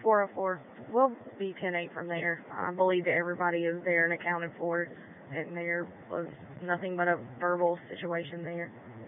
404. We'll be 10-8 from there. I believe that everybody is there and accounted for, and there was nothing but a verbal situation there.